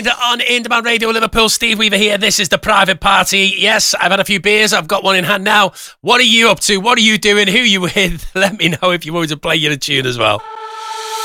On In Demand Radio Liverpool, Steve Weaver here. This is the private party. Yes, I've had a few beers. I've got one in hand now. What are you up to? What are you doing? Who are you with? Let me know if you want to play your tune as well.